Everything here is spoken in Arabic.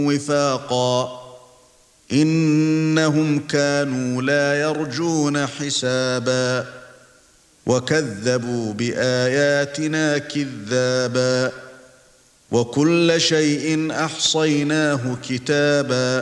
وفاقا إنهم كانوا لا يرجون حسابا وكذبوا بآياتنا كذابا وكل شيء أحصيناه كتابا